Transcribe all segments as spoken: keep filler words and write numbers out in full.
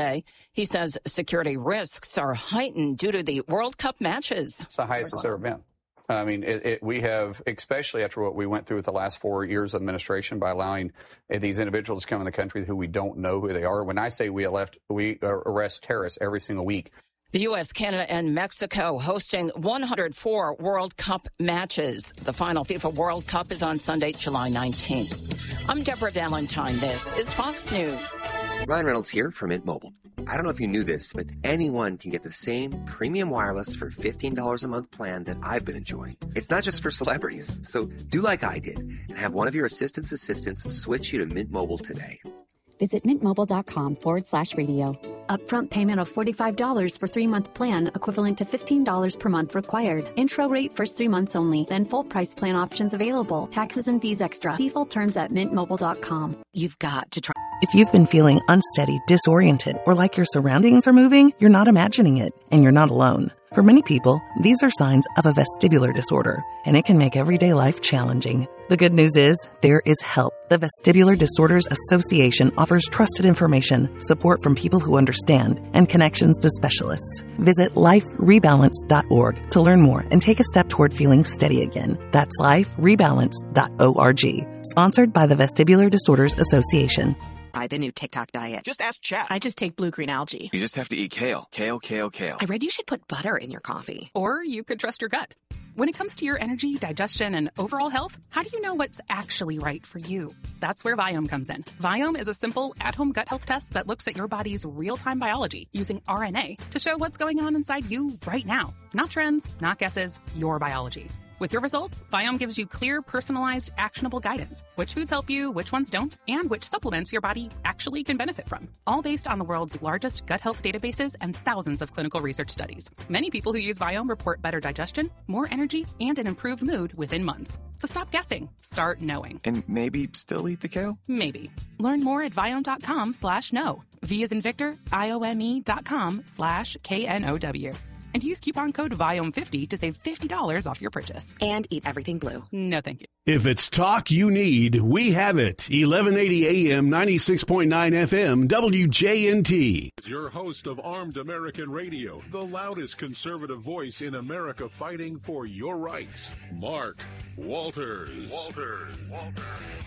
Sunday. He says security risks are heightened due to the World Cup matches. It's the highest it's ever been. I mean, it, it, we have, especially after what we went through with the last four years of administration by allowing uh, these individuals to come in the country who we don't know who they are. When I say we, elect, we uh, arrest terrorists every single week. The U S, Canada, and Mexico hosting one hundred four World Cup matches. The final FIFA World Cup is on Sunday, July nineteenth. I'm Deborah Valentine. This is Fox News. Ryan Reynolds here from Mint Mobile. I don't know if you knew this, but anyone can get the same premium wireless for fifteen dollars a month plan that I've been enjoying. It's not just for celebrities. So do like I did and have one of your assistant's assistants switch you to Mint Mobile today. Visit mintmobile.com forward slash radio. Upfront payment of forty-five dollars for three-month plan, equivalent to fifteen dollars per month required. Intro rate first three months only, then full price plan options available. Taxes and fees extra. See full terms at mint mobile dot com. You've got to try. If you've been feeling unsteady, disoriented, or like your surroundings are moving, you're not imagining it, and you're not alone. For many people, these are signs of a vestibular disorder, and it can make everyday life challenging. The good news is, there is help. The Vestibular Disorders Association offers trusted information, support from people who understand, and connections to specialists. Visit life rebalance dot org to learn more and take a step toward feeling steady again. That's life rebalance dot org. Sponsored by the Vestibular Disorders Association. By the new TikTok diet. Just ask Chat. I just take blue-green algae. You just have to eat kale. Kale, kale, kale. I read you should put butter in your coffee. Or you could trust your gut. When it comes to your energy, digestion, and overall health, how do you know what's actually right for you? That's where Viome comes in. Viome is a simple, at-home gut health test that looks at your body's real-time biology using R N A to show what's going on inside you right now. Not trends, not guesses, your biology. With your results, Viome gives you clear, personalized, actionable guidance. Which foods help you, which ones don't, and which supplements your body actually can benefit from. All based on the world's largest gut health databases and thousands of clinical research studies. Many people who use Viome report better digestion, more energy, and an improved mood within months. So stop guessing. Start knowing. And maybe still eat the kale? Maybe. Learn more at Viome.com slash know. V as in Victor, I O M E dot com slash K N O W. And use coupon code Viome fifty to save fifty dollars off your purchase. And eat everything blue. No, thank you. If it's talk you need, we have it. eleven eighty A M, ninety-six point nine F M, W J N T. Your host of Armed American Radio, the loudest conservative voice in America fighting for your rights, Mark Walters. Walters. Walters.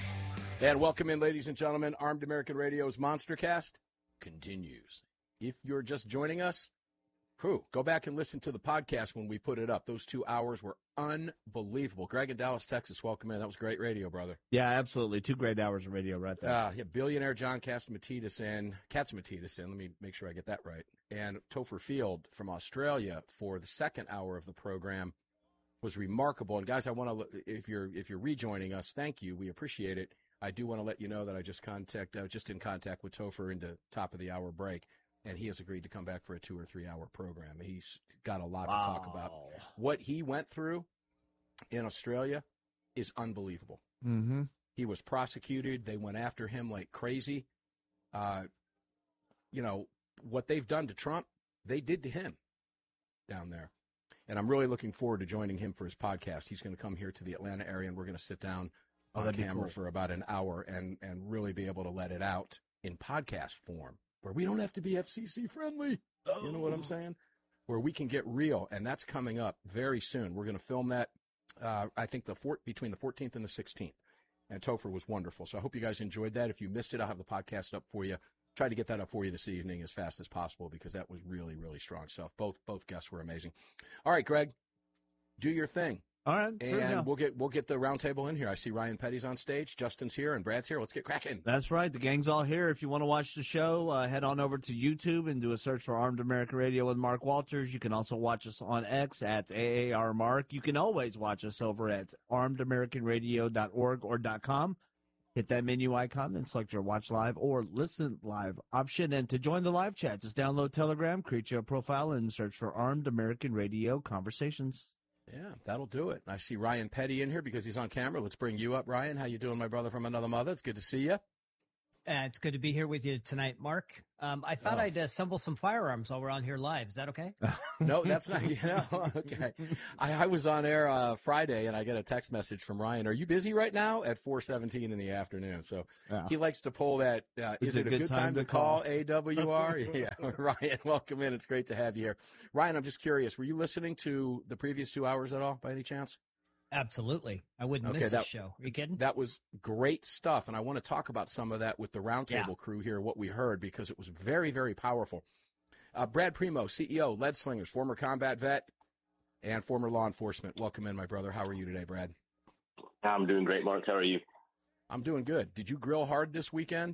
And welcome in, ladies and gentlemen. Armed American Radio's Monstercast continues. If you're just joining us, Whew, go back and listen to the podcast when we put it up. Those two hours were unbelievable. Greg in Dallas, Texas, welcome in. That was great radio, brother. Yeah, absolutely. Two great hours of radio right there. Uh, yeah, billionaire John Catsimatidis in, Catsimatidis in, let me make sure I get that right, and Topher Field from Australia for the second hour of the program was remarkable. And, guys, I want to, if you're if you're rejoining us, thank you. We appreciate it. I do want to let you know that I just contact, uh, just in contact with Topher into top of the hour break. And he has agreed to come back for a two- or three-hour program. He's got a lot wow. to talk about. What he went through in Australia is unbelievable. Mm-hmm. He was prosecuted. They went after him like crazy. Uh, you know, what they've done to Trump, they did to him down there. And I'm really looking forward to joining him for his podcast. He's going to come here to the Atlanta area, and we're going to sit down oh, on camera cool. for about an hour and, and really be able to let it out in podcast form, where we don't have to be F C C friendly. Oh. You know what I'm saying? Where we can get real, and that's coming up very soon. We're going to film that, uh, I think, the four, between the fourteenth and the sixteenth. And Topher was wonderful. So I hope you guys enjoyed that. If you missed it, I'll have the podcast up for you. Try to get that up for you this evening as fast as possible because that was really, really strong stuff. Both both guests were amazing. All right, Greg, do your thing. All right, and sure, we'll get we'll get the roundtable in here. I see Ryan Petty's on stage, Justin's here, and Brad's here. Let's get cracking. That's right. The gang's all here. If you want to watch the show, uh, head on over to YouTube and do a search for Armed American Radio with Mark Walters. You can also watch us on X at A A R Mark. You can always watch us over at armed american radio dot org or .com. Hit that menu icon and select your watch live or listen live option. And to join the live chat, just download Telegram, create your profile, and search for Armed American Radio Conversations. Yeah, that'll do it. I see Ryan Petty in here because he's on camera. Let's bring you up, Ryan. How you doing, my brother from another mother? It's good to see you. Uh, it's good to be here with you tonight, Mark. Um, I thought Oh. I'd assemble some firearms while we're on here live. Is that okay? No, that's not. You know, okay. I, I was on air uh, Friday, and I get a text message from Ryan. Are you busy right now? At four seventeen in the afternoon. So Yeah. he likes to pull that. Uh, is, Is it a good time, to call, A W R? Yeah, Ryan, welcome in. It's great to have you here. Ryan, I'm just curious. Were you listening to the previous two hours at all, by any chance? Absolutely. I wouldn't Okay, miss that- this show. Are you kidding? That was great stuff, and I want to talk about some of that with the roundtable Yeah. crew here, what we heard, because it was very, very powerful. Uh, Brad Primo, C E O, Lead Slingers, former combat vet and former law enforcement. Welcome in, my brother. How are you today, Brad? I'm doing great, Mark. How are you? I'm doing good. Did you grill hard this weekend?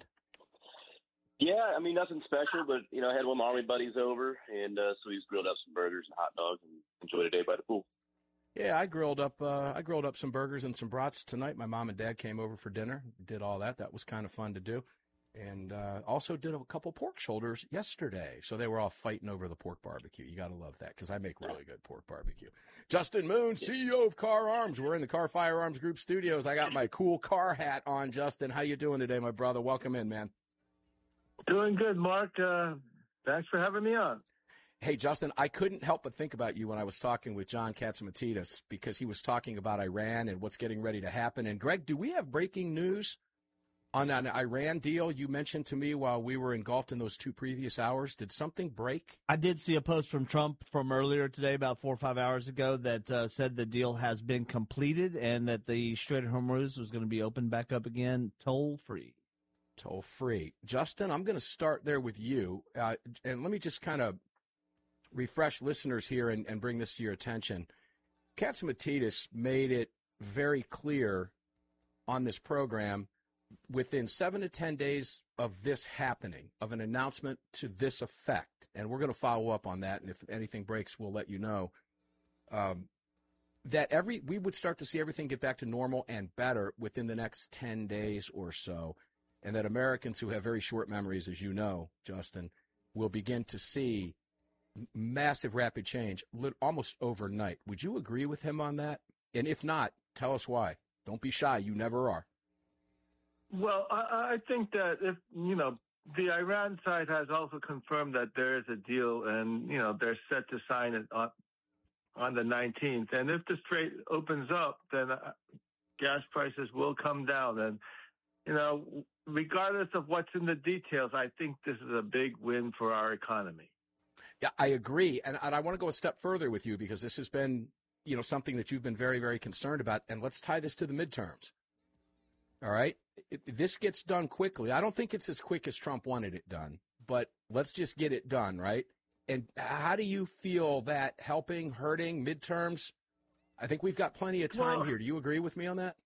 Yeah, I mean, nothing special, but, you know, I had one of my Army buddies over, and uh, so he's grilled up some burgers and hot dogs and enjoyed a day by the pool. Yeah, I grilled up. Uh, I grilled up some burgers and some brats tonight. My mom and dad came over for dinner. Did all that. That was kind of fun to do, and uh, also did a couple pork shoulders yesterday. So they were all fighting over the pork barbecue. You got to love that because I make really good pork barbecue. Justin Moon, C E O of Car Arms. We're in the Car Firearms Group studios. I got my cool car hat on. Justin, how you doing today, my brother? Welcome in, man. Doing good, Mark. Uh, thanks for having me on. Hey, Justin, I couldn't help but think about you when I was talking with John Katsimatidis because he was talking about Iran and what's getting ready to happen. And, Greg, do we have breaking news on an Iran deal you mentioned to me while we were engulfed in those two previous hours? Did something break? I did see a post from Trump from earlier today, about four or five hours ago, that uh, said the deal has been completed and that the Strait of Hormuz was going to be opened back up again, toll-free. Toll-free. Justin, I'm going to start there with you. Uh, and let me just kind of refresh listeners here and, and bring this to your attention. Katsimatidis made it very clear on this program within seven to ten days of this happening, of an announcement to this effect, and we're going to follow up on that, and if anything breaks, we'll let you know, um, that every we would start to see everything get back to normal and better within the next ten days or so, and that Americans who have very short memories, as you know, Justin, will begin to see massive rapid change almost overnight. Would you agree with him on that? And if not, tell us why. Don't be shy. You never are. Well, I, I think that if, you know, the Iran side has also confirmed that there is a deal and, you know, they're set to sign it on, on the nineteenth. And if the strait opens up, then uh, gas prices will come down. And, you know, regardless of what's in the details, I think this is a big win for our economy. Yeah, I agree. And, and I want to go a step further with you because this has been, you know, something that you've been very, very concerned about. And let's tie this to the midterms. All right? It, this gets done quickly. I don't think it's as quick as Trump wanted it done, but let's just get it done, right? And how do you feel that helping, hurting midterms? I think we've got plenty of time Well, here. Do you agree with me on that?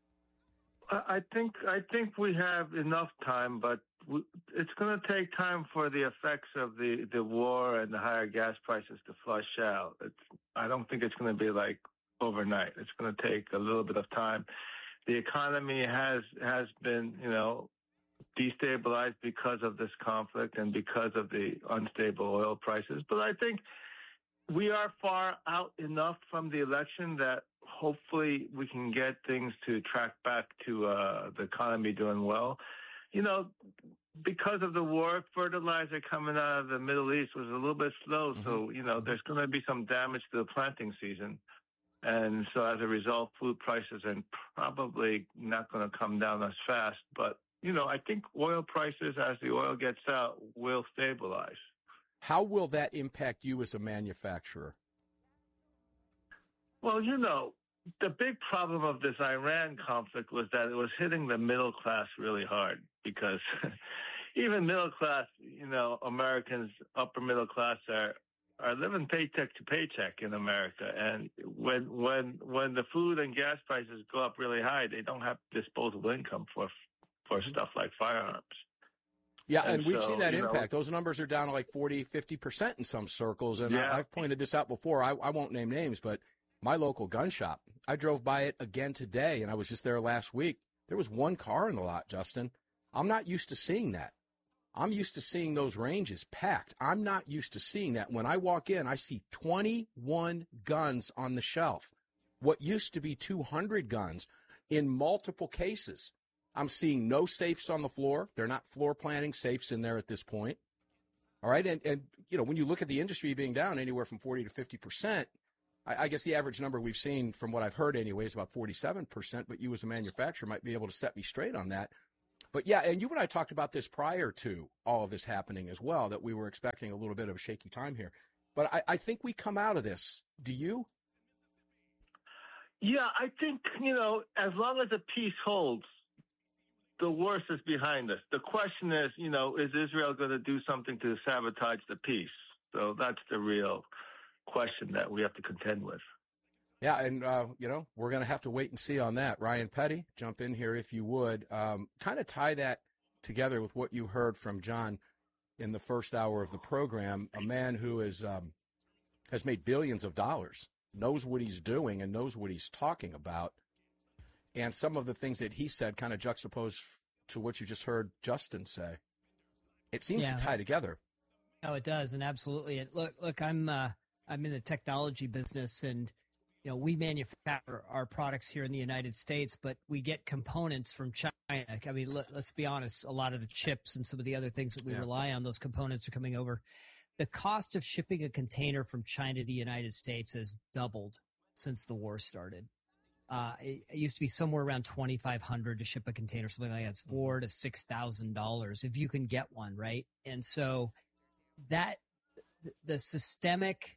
I I think I think we have enough time, but we, it's going to take time for the effects of the, the war and the higher gas prices to flush out. It's, I don't think it's going to be like overnight. It's going to take a little bit of time. The economy has has been, you know, destabilized because of this conflict and because of the unstable oil prices. But I think we are far out enough from the election that hopefully we can get things to track back to uh, the economy doing well. You know, because of the war, fertilizer coming out of the Middle East was a little bit slow. Mm-hmm. So, you know, there's going to be some damage to the planting season. And so as a result, food prices are probably not going to come down as fast. But, you know, I think oil prices, as the oil gets out, will stabilize. How will that impact you as a manufacturer? Well, you know, the big problem of this Iran conflict was that it was hitting the middle class really hard because even middle class, you know, Americans, upper middle class are are living paycheck to paycheck in America. And when when when the food and gas prices go up really high, they don't have disposable income for for mm-hmm. stuff like firearms. Yeah, and, and we've so, seen that impact. Know, Those numbers are down to like forty, fifty percent in some circles. And yeah. I, I've pointed this out before. I, I won't name names, but my local gun shop, I drove by it again today, and I was just there last week. There was one car in the lot, Justin. I'm not used to seeing that. I'm used to seeing those ranges packed. I'm not used to seeing that. When I walk in, I see twenty-one guns on the shelf. What used to be two hundred guns in multiple cases. I'm seeing no safes on the floor. They're not floor planning safes in there at this point. All right, and, and you know, when you look at the industry being down anywhere from forty to fifty percent, I, I guess the average number we've seen from what I've heard anyway is about forty-seven percent, but you as a manufacturer might be able to set me straight on that. But yeah, and you and I talked about this prior to all of this happening as well, that we were expecting a little bit of a shaky time here. But I, I think we come out of this. Do you? Yeah, I think, you know, as long as the peace holds, the worst is behind us. The question is, you know, is Israel going to do something to sabotage the peace? So that's the real question that we have to contend with. Yeah, and, uh, you know, we're going to have to wait and see on that. Ryan Petty, jump in here if you would. Um, kind of tie that together with what you heard from John in the first hour of the program, a man who is, um, has made billions of dollars, knows what he's doing and knows what he's talking about. And some of the things that he said kind of juxtaposed to what you just heard Justin say. It seems Yeah. to tie together. Oh, it does, and absolutely. It, look, look, I'm uh, I'm in the technology business, and you know we manufacture our products here in the United States, but we get components from China. I mean, let, let's be honest. A lot of the chips and some of the other things that we Yeah. rely on, those components are coming over. The cost of shipping a container from China to the United States has doubled since the war started. Uh, it, it used to be somewhere around twenty-five hundred to ship a container, something like that. It's four to six thousand dollars if you can get one, right? And so that the systemic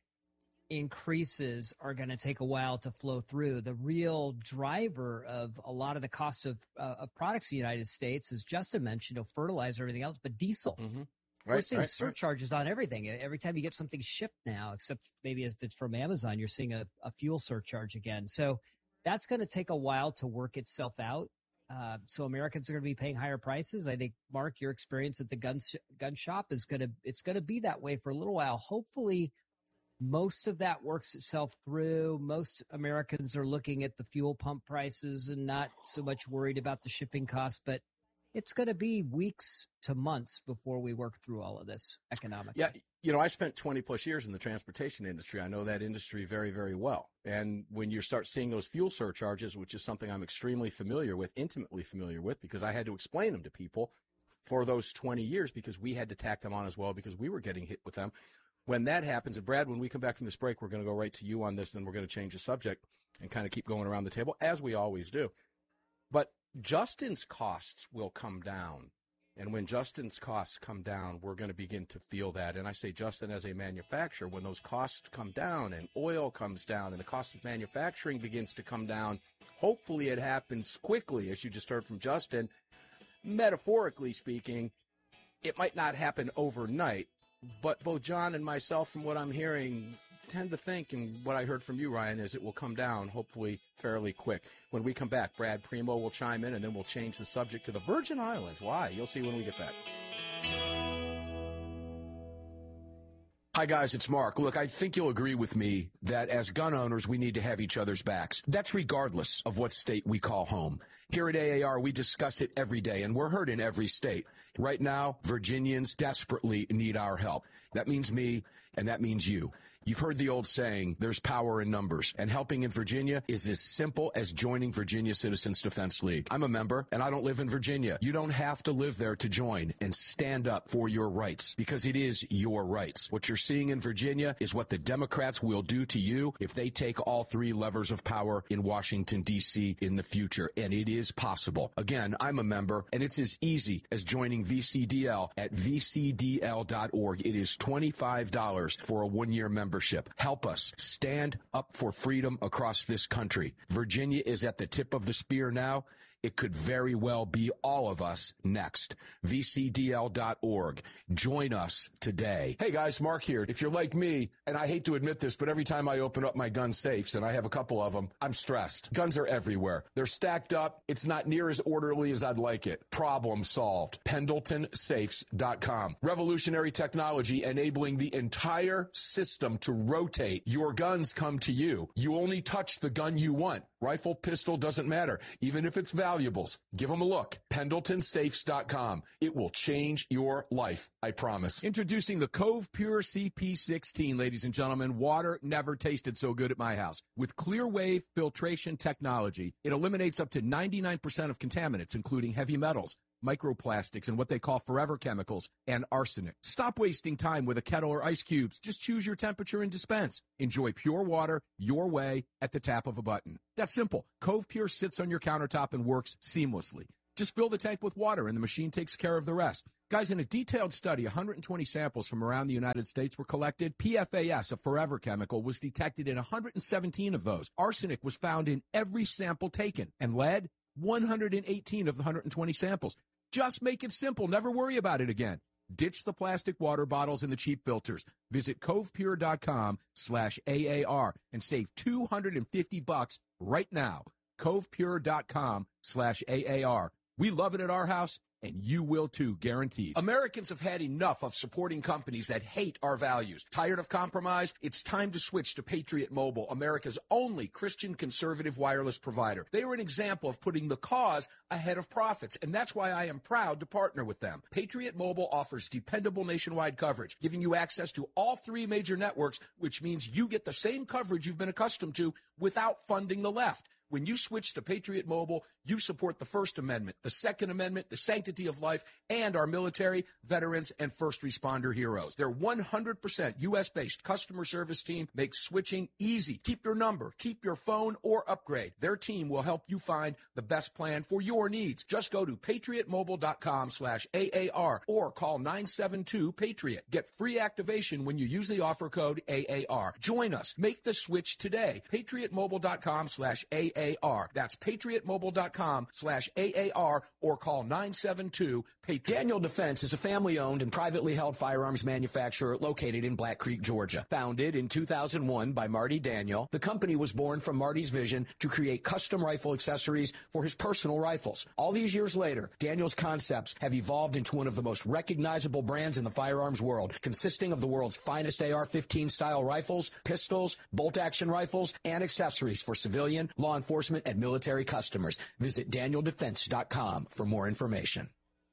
increases are going to take a while to flow through. The real driver of a lot of the cost of uh, of products in the United States, as Justin mentioned, of fertilizer, everything else, but diesel. Mm-hmm. We're Right, seeing right, right. surcharges on everything. Every time you get something shipped now, except maybe if it's from Amazon, you're seeing a, a fuel surcharge again. So that's going to take a while to work itself out. Uh, so Americans are going to be paying higher prices. I think, Mark, your experience at the gun sh- gun shop is going to it's going to be that way for a little while. Hopefully, most of that works itself through. Most Americans are looking at the fuel pump prices and not so much worried about the shipping costs. But it's going to be weeks to months before we work through all of this economically. Yeah, you know, I spent twenty plus years in the transportation industry. I know that industry very, very well. And when you start seeing those fuel surcharges, which is something I'm extremely familiar with, intimately familiar with, because I had to explain them to people for those twenty years because we had to tack them on as well because we were getting hit with them. When that happens, and Brad, when we come back from this break, we're going to go right to you on this, then we're going to change the subject and kind of keep going around the table, as we always do. But Justin's costs will come down. And when Justin's costs come down, we're going to begin to feel that. And I say, Justin, as a manufacturer, when those costs come down and oil comes down and the cost of manufacturing begins to come down, hopefully it happens quickly, as you just heard from Justin. Metaphorically speaking, it might not happen overnight, but both John and myself, from what I'm hearing, tend to think, and what I heard from you, Ryan, is it will come down, hopefully, fairly quick. When we come back, Brad Primo will chime in, and then we'll change the subject to the Virgin Islands. Why? You'll see when we get back. Hi, guys, it's Mark. Look, I think you'll agree with me that as gun owners, we need to have each other's backs. That's regardless of what state we call home. Here at A A R, we discuss it every day, and we're heard in every state. Right now, Virginians desperately need our help. That means me, and that means you. You've heard the old saying, there's power in numbers, and helping in Virginia is as simple as joining Virginia Citizens Defense League. I'm a member, and I don't live in Virginia. You don't have to live there to join and stand up for your rights, because it is your rights. What you're seeing in Virginia is what the Democrats will do to you if they take all three levers of power in Washington, D C in the future, and it is possible. Again, I'm a member, and it's as easy as joining V C D L at v c d l dot org. It is twenty-five dollars for a one-year membership. Help us stand up for freedom across this country. Virginia is at the tip of the spear now. It could very well be all of us next. v c d l dot org. Join us today. Hey guys, Mark here. If you're like me, and I hate to admit this, but every time I open up my gun safes, and I have a couple of them, I'm stressed. Guns are everywhere. They're stacked up. It's not near as orderly as I'd like it. Problem solved. Pendleton Safes dot com. Revolutionary technology enabling the entire system to rotate. Your guns come to you. You only touch the gun you want. Rifle, pistol, doesn't matter. Even if it's valuables, give them a look. Pendleton Safes dot com. It will change your life, I promise. Introducing the Cove Pure C P sixteen, ladies and gentlemen. Water never tasted so good at my house. With clear wave filtration technology, it eliminates up to ninety-nine percent of contaminants, including heavy metals, microplastics, and what they call forever chemicals, and arsenic. Stop wasting time with a kettle or ice cubes. Just choose your temperature and dispense. Enjoy pure water your way at the tap of a button. That's simple. Cove Pure sits on your countertop and works seamlessly. Just fill the tank with water, and the machine takes care of the rest. Guys, in a detailed study, one hundred twenty samples from around the United States were collected. P F A S, a forever chemical, was detected in one hundred seventeen of those. Arsenic was found in every sample taken, and lead, one hundred eighteen of the one hundred twenty samples. Just make it simple. Never worry about it again. Ditch the plastic water bottles and the cheap filters. Visit covepure.com slash AAR and save two hundred fifty bucks right now. covepure.com slash AAR. We love it at our house, and you will too, guaranteed. Americans have had enough of supporting companies that hate our values. Tired of compromise? It's time to switch to Patriot Mobile, America's only Christian conservative wireless provider. They are an example of putting the cause ahead of profits, and that's why I am proud to partner with them. Patriot Mobile offers dependable nationwide coverage, giving you access to all three major networks, which means you get the same coverage you've been accustomed to without funding the left. When you switch to Patriot Mobile, you support the First Amendment, the Second Amendment, the sanctity of life, and our military, veterans, and first responder heroes. Their one hundred percent U S-based customer service team makes switching easy. Keep your number, keep your phone, or upgrade. Their team will help you find the best plan for your needs. Just go to patriotmobile.com slash AAR or call nine seven two PATRIOT. Get free activation when you use the offer code A A R. Join us. Make the switch today. patriotmobile.com slash AAR. A A R. That's patriotmobile.com slash AAR or call nine seven two PATRIOT. Daniel Defense is a family-owned and privately held firearms manufacturer located in Black Creek, Georgia. Founded in two thousand one by Marty Daniel, the company was born from Marty's vision to create custom rifle accessories for his personal rifles. All these years later, Daniel's concepts have evolved into one of the most recognizable brands in the firearms world, consisting of the world's finest A R fifteen style rifles, pistols, bolt-action rifles, and accessories for civilian, law enforcement, and military customers. Visit daniel defense dot com for more information.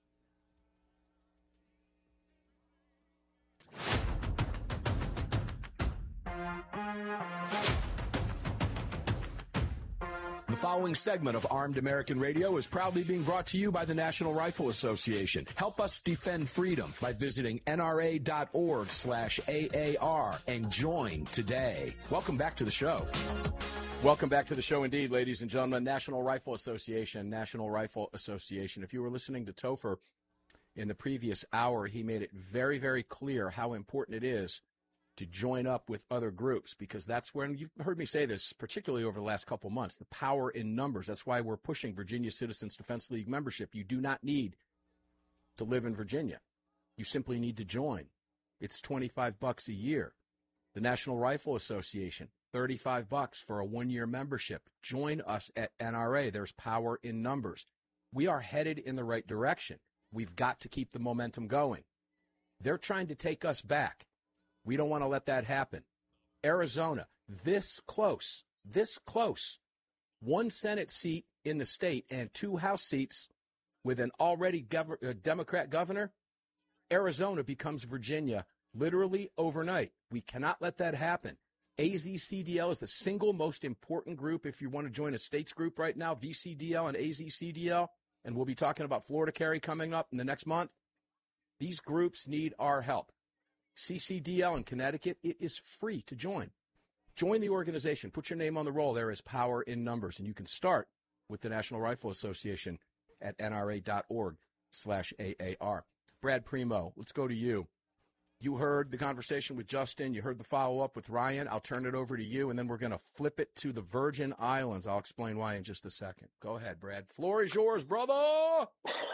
The following segment of Armed American Radio is proudly being brought to you by the National Rifle Association. Help us defend freedom by visiting nra.org slash AAR and join today. Welcome back to the show. Welcome back to the show indeed, ladies and gentlemen. National Rifle Association, National Rifle Association. If you were listening to Topher in the previous hour, he made it very, very clear how important it is to join up with other groups, because that's when, you've heard me say this, particularly over the last couple months, the power in numbers. That's why we're pushing Virginia Citizens Defense League membership. You do not need to live in Virginia. You simply need to join. It's twenty-five bucks a year. The National Rifle Association, thirty-five bucks for a one-year membership. Join us at N R A. There's power in numbers. We are headed in the right direction. We've got to keep the momentum going. They're trying to take us back. We don't want to let that happen. Arizona, this close, this close. One Senate seat in the state and two House seats with an already gov- uh, Democrat governor. Arizona becomes Virginia literally overnight. We cannot let that happen. A Z C D L is the single most important group if you want to join a states group right now, V C D L and A Z C D L, and we'll be talking about Florida Carry coming up in the next month. These groups need our help. C C D L in Connecticut, it is free to join. Join the organization. Put your name on the roll. There is power in numbers, and you can start with the National Rifle Association at nra.org slash AAR. Brad Primo, let's go to you. You heard the conversation with Justin. You heard the follow-up with Ryan. I'll turn it over to you, and then we're going to flip it to the Virgin Islands. I'll explain why in just a second. Go ahead, Brad. Floor is yours, brother.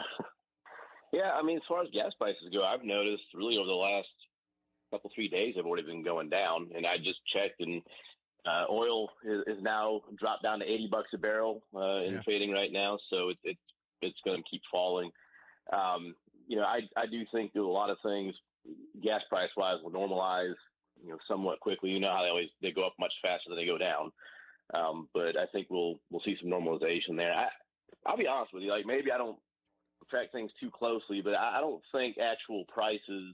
Yeah, I mean, as far as gas prices go, I've noticed really over the last couple, three days have already been going down. And I just checked, and uh, oil is, is now dropped down to eighty bucks a barrel uh, in yeah. trading right now. So it, it, it's going to keep falling. Um, you know, I, I do think that a lot of things, gas price wise, will normalize, you know, somewhat quickly. You know how they always, they go up much faster than they go down. Um, but I think we'll we'll see some normalization there. I, I'll be honest with you, like maybe I don't track things too closely, but I, I don't think actual prices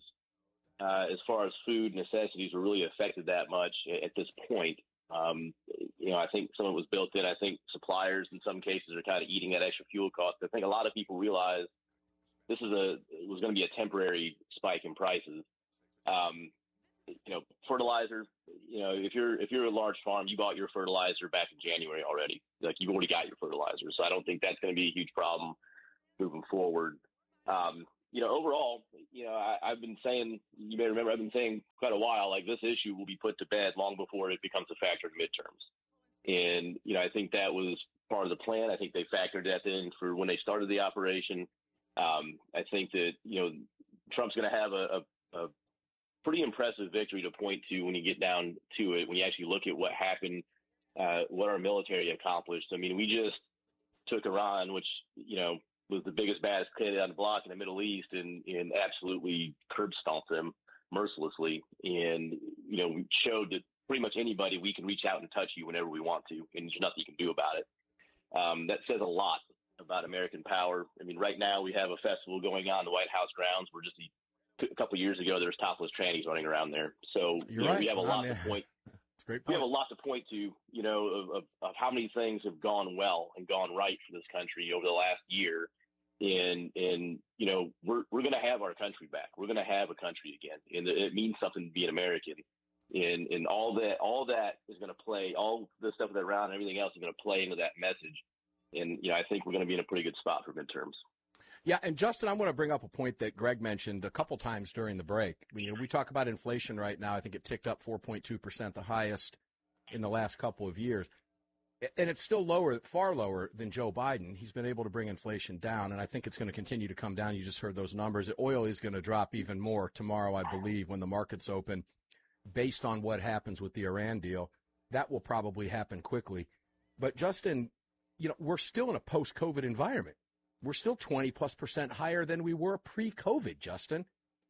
uh, as far as food necessities are really affected that much at this point. Um, you know, I think some of it was built in. I think suppliers in some cases are kind of eating that extra fuel cost. I think a lot of people realize this is a it was going to be a temporary spike in prices. Um, you know, fertilizer. You know, if you're if you're a large farm, you bought your fertilizer back in January already. Like you've already got your fertilizer, so I don't think that's going to be a huge problem moving forward. Um, you know, overall, you know, I, I've been saying, you may remember, I've been saying quite a while, like this issue will be put to bed long before it becomes a factor in midterms. And, you know, I think that was part of the plan. I think they factored that in for when they started the operation. Um, I think that, you know, Trump's going to have a, a, a pretty impressive victory to point to when you get down to it, when you actually look at what happened, uh, what our military accomplished. I mean, we just took Iran, which, you know, was the biggest, baddest kid on the block in the Middle East, and, and absolutely curb stomped them mercilessly. And, you know, we showed that pretty much anybody, we can reach out and touch you whenever we want to, and there's nothing you can do about it. Um, that says a lot about American power. I mean, right now we have a festival going on in the White House grounds where just a, a couple of years ago there was topless trannies running around there. So you know, right. we have a I lot mean, to point. It's a great point. We have a lot to point to, you know, of, of, of how many things have gone well and gone right for this country over the last year. And, and you know, we're we're going to have our country back. We're going to have a country again. And it means something to be an American. And, and all that all that is going to play, all the stuff with Iran and everything else is going to play into that message. And, you know, I think we're going to be in a pretty good spot for midterms. Yeah, and Justin, I want to bring up a point that Greg mentioned a couple times during the break. You know, we talk about inflation right now. I think it ticked up four point two percent, the highest in the last couple of years. And it's still lower, far lower than Joe Biden. He's been able to bring inflation down, and I think it's going to continue to come down. You just heard those numbers. Oil is going to drop even more tomorrow, I believe, when the markets open, based on what happens with the Iran deal. That will probably happen quickly. But, Justin, you know, we're still in a post-COVID environment. We're still twenty plus percent higher than we were pre-COVID, Justin.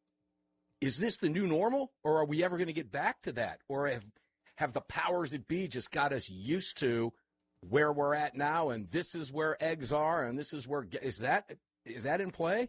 Is this the new normal, or are we ever going to get back to that? Or have, have the powers that be just got us used to where we're at now, and this is where eggs are, and this is where – is that is that in play?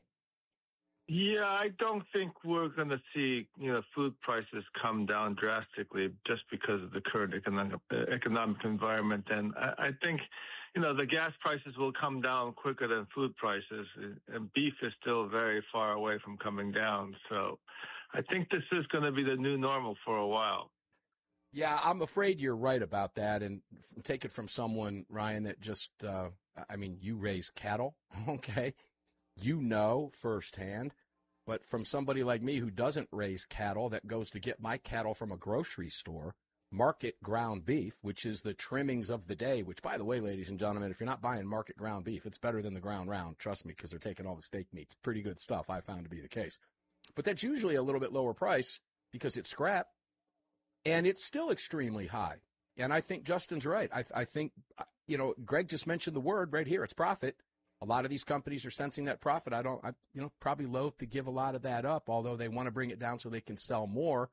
Yeah, I don't think we're going to see, you know, food prices come down drastically just because of the current economic, uh, economic environment. And I, I think, you know, the gas prices will come down quicker than food prices, and beef is still very far away from coming down. So I think this is going to be the new normal for a while. Yeah, I'm afraid you're right about that. And take it from someone, Ryan, that just, uh, I mean, you raise cattle, okay? You know firsthand. But from somebody like me who doesn't raise cattle, that goes to get my cattle from a grocery store, market ground beef, which is the trimmings of the day, which, by the way, ladies and gentlemen, if you're not buying market ground beef, it's better than the ground round. Trust me, because they're taking all the steak meat. It's pretty good stuff, I found to be the case. But that's usually a little bit lower price because it's scrap. And it's still extremely high. And I think Justin's right. I, I think, you know, Greg just mentioned the word right here. It's profit. A lot of these companies are sensing that profit. I don't, I, you know, probably loath to give a lot of that up, although they want to bring it down so they can sell more.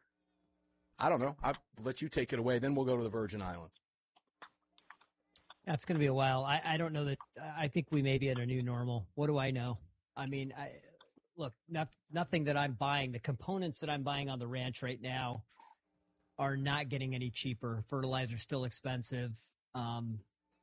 I don't know. I'll let you take it away. Then we'll go to the Virgin Islands. That's going to be a while. I, I don't know that. I think we may be at a new normal. What do I know? I mean, I, look, not, nothing that I'm buying. The components that I'm buying on the ranch right now are not getting any cheaper. Fertilizer's still expensive. Um,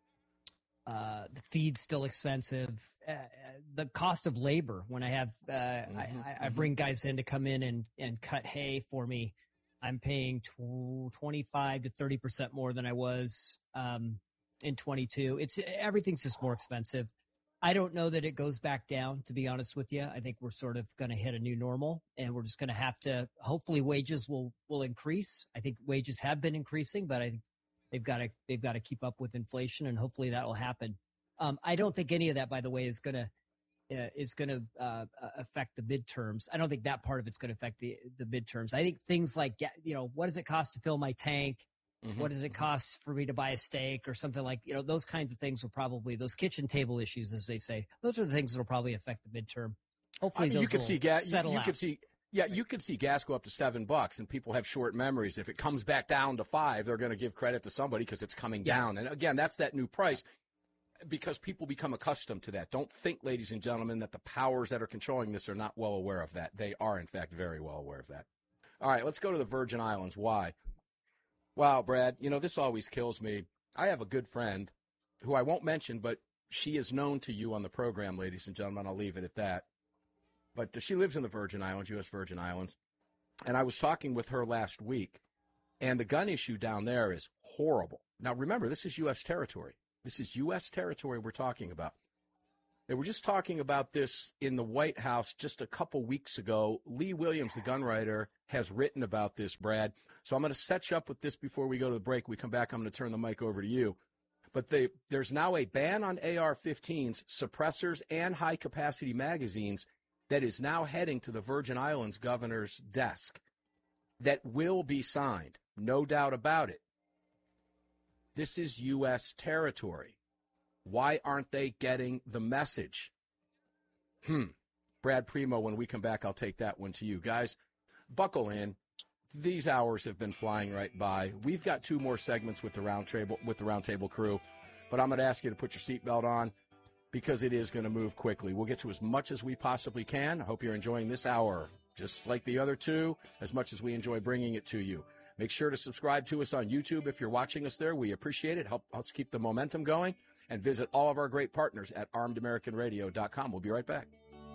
uh, the feed's still expensive. Uh, the cost of labor, when I have, uh, mm-hmm, I, I, I bring guys in to come in and, and cut hay for me, I'm paying twenty-five to thirty percent more than I was um, in twenty-two. It's everything's just more expensive. I don't know that it goes back down, to be honest with you. I think we're sort of going to hit a new normal, and we're just going to have to, hopefully wages will, will increase. I think wages have been increasing, but I think they've got to, they've got to keep up with inflation, and hopefully that will happen. Um, I don't think any of that, by the way, is going to, uh, is going to uh, affect the midterms. I don't think that part of it's going to affect the, the midterms. I think things like, you know, what does it cost to fill my tank? Mm-hmm. What does it cost for me to buy a steak or something like, you know, those kinds of things will probably, those kitchen table issues, as they say, those are the things that will probably affect the midterm. Hopefully I mean, those you could will see gas, settle you, you out. could see, Yeah, you could see gas go up to seven bucks, and people have short memories. If it comes back down to five, they're going to give credit to somebody because it's coming Yeah. down. And again, that's that new price because people become accustomed to that. Don't think, ladies and gentlemen, that the powers that are controlling this are not well aware of that. They are, in fact, very well aware of that. All right, let's go to the Virgin Islands. Why? Wow, Brad, you know, this always kills me. I have a good friend who I won't mention, but she is known to you on the program, ladies and gentlemen. I'll leave it at that. But she lives in the Virgin Islands, U S Virgin Islands. And I was talking with her last week, and the gun issue down there is horrible. Now, remember, this is U S territory. This is U S territory we're talking about. They were just talking about this in the White House just a couple weeks ago. Lee Williams, the gun writer, has written about this, Brad. So I'm going to set you up with this before we go to the break. We come back, I'm going to turn the mic over to you. But they, there's now a ban on A R fifteens, suppressors, and high-capacity magazines that is now heading to the Virgin Islands governor's desk that will be signed, no doubt about it. This is U S territory. Why aren't they getting the message? Hmm. Brad Primo, when we come back, I'll take that one to you. Guys, buckle in. These hours have been flying right by. We've got two more segments with the roundtable with the roundtable crew, but I'm going to ask you to put your seatbelt on because it is going to move quickly. We'll get to as much as we possibly can. I hope you're enjoying this hour, just like the other two, as much as we enjoy bringing it to you. Make sure to subscribe to us on YouTube if you're watching us there. We appreciate it. Help us keep the momentum going. And visit all of our great partners at armed american radio dot com. We'll be right back.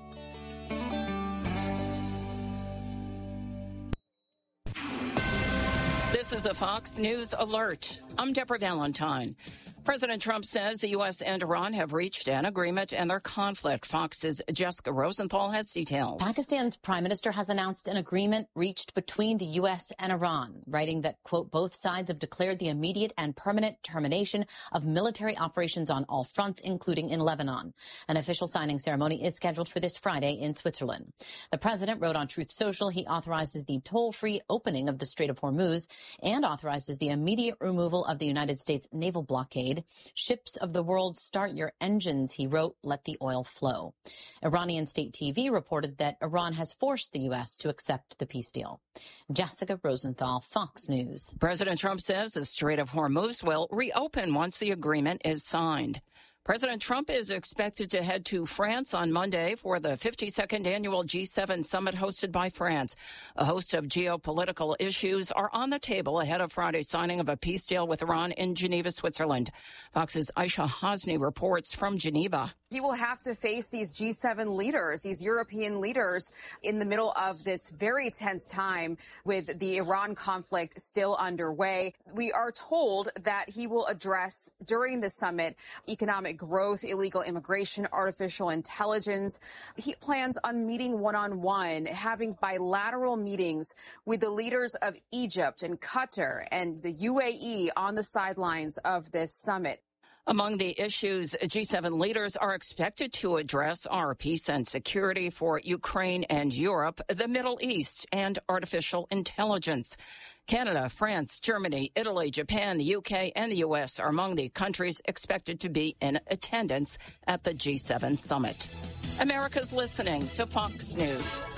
This is a Fox News alert. I'm Deborah Valentine. President Trump says the U S and Iran have reached an agreement in their conflict. Fox's Jessica Rosenthal has details. Pakistan's prime minister has announced an agreement reached between the U S and Iran, writing that, quote, both sides have declared the immediate and permanent termination of military operations on all fronts, including in Lebanon. An official signing ceremony is scheduled for this Friday in Switzerland. The president wrote on Truth Social he authorizes the toll-free opening of the Strait of Hormuz and authorizes the immediate removal of the United States naval blockade. Ships of the world, start your engines, he wrote, let the oil flow. Iranian state T V reported that Iran has forced the U S to accept the peace deal. Jessica Rosenthal, Fox News. President Trump says the Strait of Hormuz will reopen once the agreement is signed. President Trump is expected to head to France on Monday for the fifty-second annual G seven summit hosted by France. A host of geopolitical issues are on the table ahead of Friday's signing of a peace deal with Iran in Geneva, Switzerland. Fox's Aisha Hasni reports from Geneva. He will have to face these G seven leaders, these European leaders, in the middle of this very tense time with the Iran conflict still underway. We are told that he will address during the summit economic growth, illegal immigration, artificial intelligence. He plans on meeting one-on-one, having bilateral meetings with the leaders of Egypt and Qatar and the U A E on the sidelines of this summit. Among the issues G seven leaders are expected to address are peace and security for Ukraine and Europe, the Middle East, and artificial intelligence. Canada, France, Germany, Italy, Japan, the U K, and the U S are among the countries expected to be in attendance at the G seven summit. America's listening to Fox News.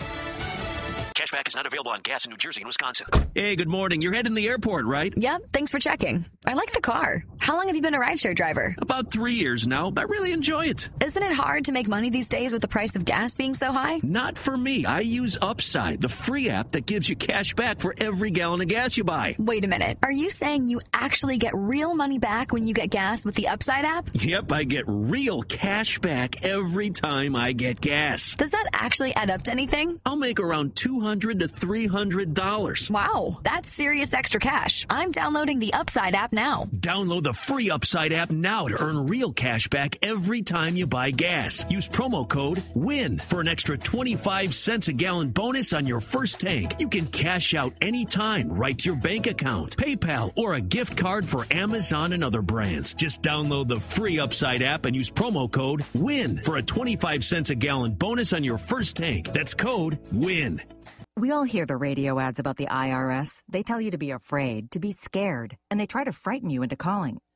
Cashback is not available on gas in New Jersey and Wisconsin. Hey, good morning. You're heading to the airport, right? Yep, thanks for checking. I like the car. How long have you been a rideshare driver? About three years now. I really enjoy it. Isn't it hard to make money these days with the price of gas being so high? Not for me. I use Upside, the free app that gives you cash back for every gallon of gas you buy. Wait a minute. Are you saying you actually get real money back when you get gas with the Upside app? Yep, I get real cash back every time I get gas. Does that actually add up to anything? I'll make around two hundred to three hundred dollars. Wow, that's serious extra cash. I'm downloading the Upside app now. Download the free Upside app now to earn real cash back every time you buy gas. Use promo code WIN for an extra twenty-five cents a gallon bonus on your first tank. You can cash out anytime right to your bank account, PayPal, or a gift card for Amazon and other brands. Just download the free Upside app and use promo code WIN for a twenty-five cents a gallon bonus on your first tank. That's code WIN. We all hear the radio ads about the I R S. They tell you to be afraid, to be scared, and they try to frighten you into calling.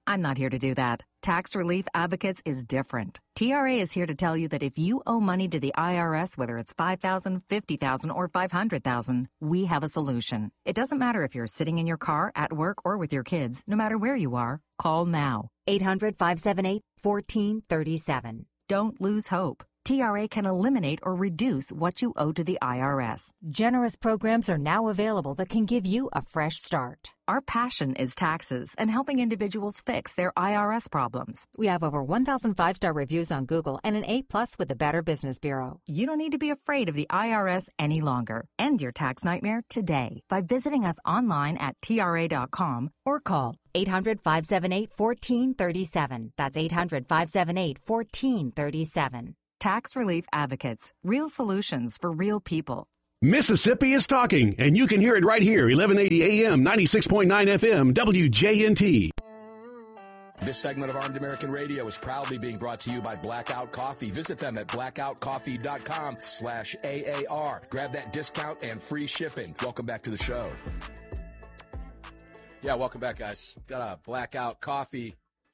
I'm not here to do that. Tax Relief Advocates is different. T R A is here to tell you that if you owe money to the I R S, whether it's five thousand dollars, fifty thousand dollars, or five hundred thousand dollars, we have a solution. It doesn't matter if you're sitting in your car, at work, or with your kids. No matter where you are, call now. eight hundred, five seven eight, one four three seven. Don't lose hope. T R A can eliminate or reduce what you owe to the I R S. Generous programs are now available that can give you a fresh start. Our passion is taxes and helping individuals fix their I R S problems. We have over one thousand five-star reviews on Google and an A plus with the Better Business Bureau. You don't need to be afraid of the I R S any longer. End your tax nightmare today by visiting us online at T R A dot com or call eight hundred, five seven eight, one four three seven. That's eight hundred, five seven eight, one four three seven. Tax Relief Advocates. Real solutions for real people. Mississippi is talking, and you can hear it right here, eleven eighty A M, ninety-six point nine F M, W J N T. This segment of Armed American Radio is proudly being brought to you by Blackout Coffee. Visit them at blackout coffee dot com slash A A R. Grab that discount and free shipping. Welcome back to the show. Yeah, welcome back, guys. Got a Blackout Coffee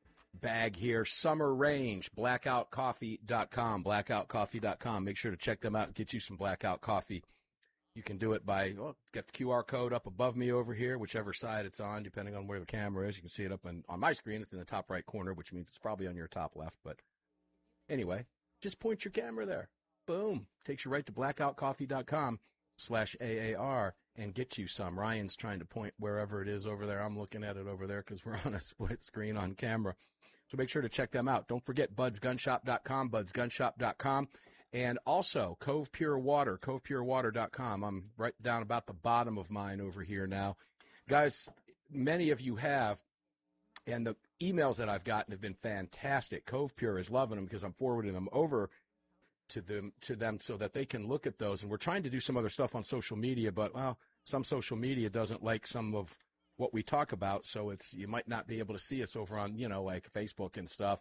bag here. Summer Range, blackout coffee dot com, blackout coffee dot com. Make sure to check them out and get you some Blackout Coffee. You can do it by, well, got the Q R code up above me over here, whichever side it's on, depending on where the camera is. You can see it up in, on my screen. It's in the top right corner, which means it's probably on your top left. But anyway, just point your camera there. Boom. Takes you right to blackout coffee dot com slash A A R and get you some. Ryan's trying to point wherever it is over there. I'm looking at it over there because we're on a split screen on camera. So make sure to check them out. Don't forget buds gun shop dot com, buds gun shop dot com. And also, Cove Pure Water, cove pure water dot com. I'm right down about the bottom of mine over here now. Guys, many of you have, and the emails that I've gotten have been fantastic. Cove Pure is loving them because I'm forwarding them over to them, to them so that they can look at those. And we're trying to do some other stuff on social media, but, well, some social media doesn't like some of what we talk about, so it's you might not be able to see us over on, you know, like Facebook and stuff.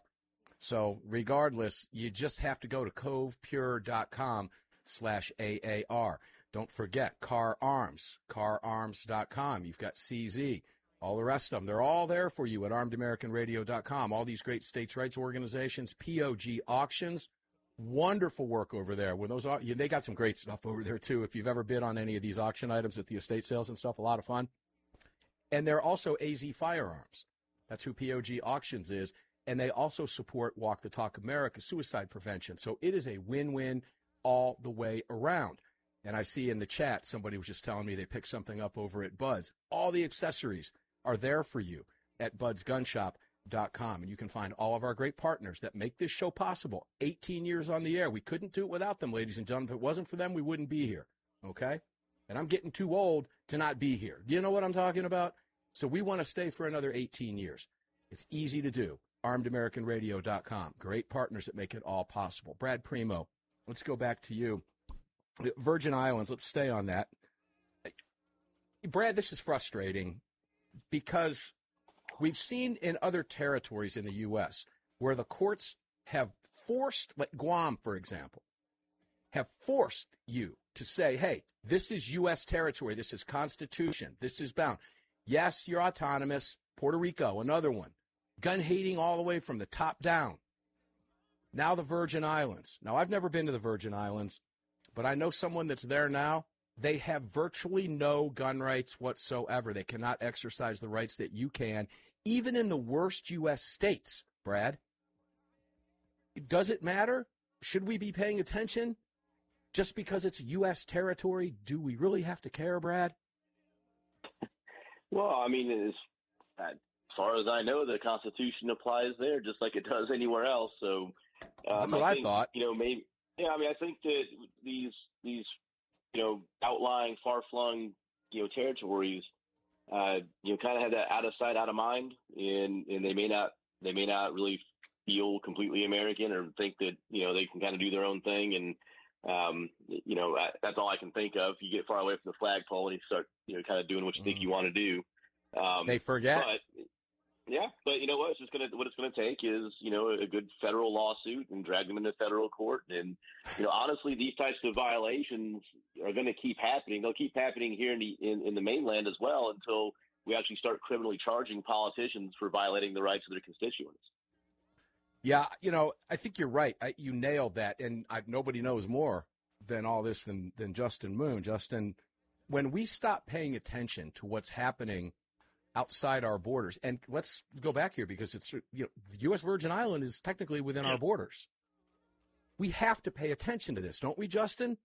So regardless, you just have to go to cove pure dot com slash A A R. Don't forget Car Arms, car arms dot com. You've got C Z, all the rest of them. They're all there for you at armed american radio dot com. All these great states' rights organizations, P O G Auctions, wonderful work over there. When those they got some great stuff over there too. If you've ever bid on any of these auction items at the estate sales and stuff, a lot of fun. And they're also A Z Firearms. That's who P O G Auctions is. And they also support Walk the Talk America suicide prevention. So it is a win-win all the way around. And I see in the chat, somebody was just telling me they picked something up over at Bud's. All the accessories are there for you at buds gun shop dot com. And you can find all of our great partners that make this show possible. eighteen years on the air. We couldn't do it without them, ladies and gentlemen. If it wasn't for them, we wouldn't be here. Okay? And I'm getting too old to not be here. Do you know what I'm talking about? So we want to stay for another eighteen years. It's easy to do. armed american radio dot com. Great partners that make it all possible. Brad Primo, let's go back to you. Virgin Islands, let's stay on that. Brad, this is frustrating because we've seen in other territories in the U S where the courts have forced, like Guam, for example, have forced you to say, hey, this is U S territory, this is Constitution, this is bound. Yes, you're autonomous. Puerto Rico, another one. Gun hating all the way from the top down. Now the Virgin Islands. Now, I've never been to the Virgin Islands, but I know someone that's there now. They have virtually no gun rights whatsoever. They cannot exercise the rights that you can, even in the worst U S states, Brad. Does it matter? Should we be paying attention? Just because it's U S territory, do we really have to care, Brad? Well, I mean, as, as far as I know, the Constitution applies there just like it does anywhere else. So um, that's what I, I think, thought. You know, maybe. Yeah, I mean, I think that these these you know outlying, far-flung you know territories, uh, you know, kind of have that out of sight, out of mind, and and they may not they may not really feel completely American or think that you know they can kind of do their own thing and. Um, you know, I, that's all I can think of. You get far away from the flagpole and you start, you know, kind of doing what you think you want to do. Um, they forget. But, yeah, but you know what? It's just gonna what it's gonna take is you know a good federal lawsuit and drag them into federal court. And you know, honestly, these types of violations are going to keep happening. They'll keep happening here in the in, in the mainland as well until we actually start criminally charging politicians for violating the rights of their constituents. Yeah, you know, I think you're right. I, you nailed that, and I, nobody knows more than all this than, than Justin Moon. Justin, when we stop paying attention to what's happening outside our borders, and let's go back here because it's, you know, the U S Virgin Island is technically within our borders. We have to pay attention to this, don't we, Justin?